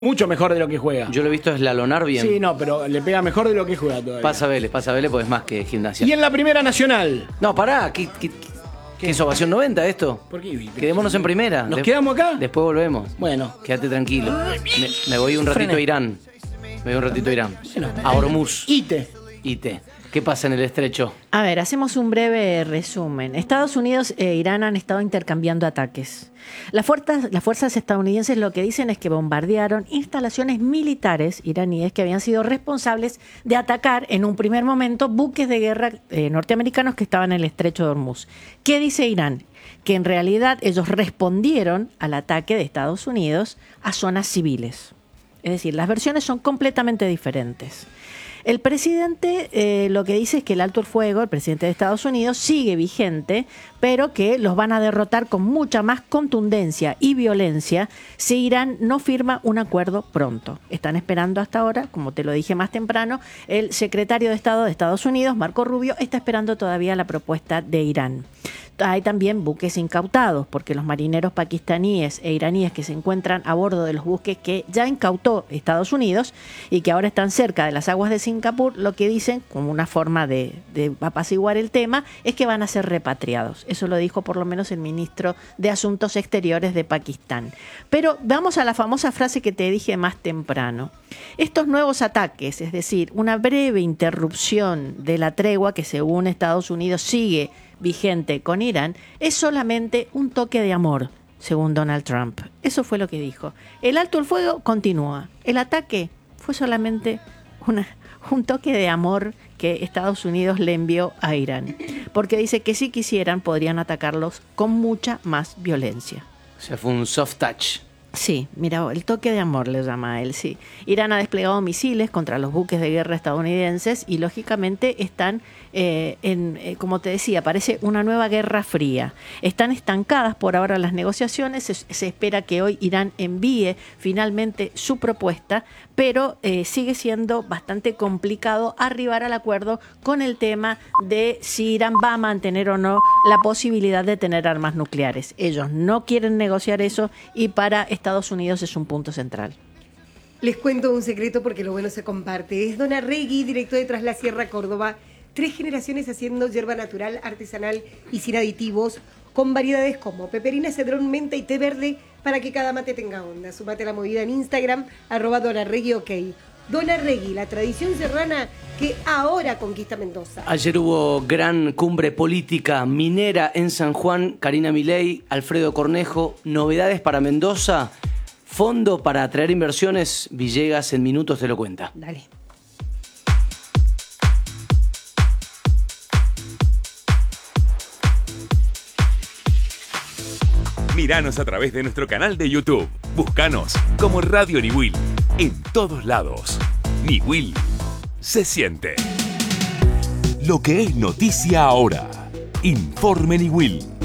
Mucho mejor de lo que juega. Yo lo he visto eslalonar bien. Sí, no, pero le pega mejor de lo que juega todavía. Pasa Vélez, pues es más que Gimnasia. Y en la Primera Nacional. No, pará, ¿qué es ovación 90 esto? ¿Por qué? Quedémonos en primera. ¿Nos quedamos acá? Después volvemos. Bueno. Quédate tranquilo. Me voy un ratito a Irán. Bueno. A Hormuz. Ite. ¿Qué pasa en el estrecho? A ver, hacemos un breve resumen. Estados Unidos e Irán han estado intercambiando ataques. Las fuerzas estadounidenses lo que dicen es que bombardearon instalaciones militares iraníes que habían sido responsables de atacar en un primer momento buques de guerra norteamericanos que estaban en el estrecho de Hormuz. ¿Qué dice Irán? Que en realidad ellos respondieron al ataque de Estados Unidos a zonas civiles. Es decir, las versiones son completamente diferentes. El presidente lo que dice es que el alto el fuego, el presidente de Estados Unidos, sigue vigente, pero que los van a derrotar con mucha más contundencia y violencia si Irán no firma un acuerdo pronto. Están esperando hasta ahora, como te lo dije más temprano, el secretario de Estado de Estados Unidos, Marco Rubio, está esperando todavía la propuesta de Irán. Hay también buques incautados, porque los marineros pakistaníes e iraníes que se encuentran a bordo de los buques que ya incautó Estados Unidos y que ahora están cerca de las aguas de Singapur, lo que dicen, como una forma de apaciguar el tema, es que van a ser repatriados. Eso lo dijo por lo menos el ministro de Asuntos Exteriores de Pakistán. Pero vamos a la famosa frase que te dije más temprano. Estos nuevos ataques, es decir, una breve interrupción de la tregua que según Estados Unidos sigue vigente con Irán, es solamente un toque de amor, según Donald Trump. Eso fue lo que dijo. El alto el fuego continúa. El ataque fue solamente un toque de amor que Estados Unidos le envió a Irán. Porque dice que si quisieran podrían atacarlos con mucha más violencia. O sea, fue un soft touch. Sí, mira, el toque de amor le llama a él, sí. Irán ha desplegado misiles contra los buques de guerra estadounidenses y lógicamente están como te decía, parece una nueva guerra fría. Están estancadas por ahora las negociaciones, se espera que hoy Irán envíe finalmente su propuesta, pero sigue siendo bastante complicado arribar al acuerdo con el tema de si Irán va a mantener o no la posibilidad de tener armas nucleares. Ellos no quieren negociar eso y para Estados Unidos es un punto central. Les cuento un secreto porque lo bueno se comparte. Es Don Arregui, director de Tras la Sierra Córdoba. 3 generaciones haciendo yerba natural, artesanal y sin aditivos, con variedades como peperina, cedrón, menta y té verde para que cada mate tenga onda. Sumate a la movida en Instagram, @donarregui_ok. Don Arregui, la tradición serrana que ahora conquista Mendoza. Ayer hubo gran cumbre política minera en San Juan. Karina Milei, Alfredo Cornejo, novedades para Mendoza, fondo para atraer inversiones. Villegas en minutos te lo cuenta. Dale. Míranos a través de nuestro canal de YouTube. Búscanos como Radio Niwil. En todos lados. Niwil se siente. Lo que es noticia ahora. Informe Niwil.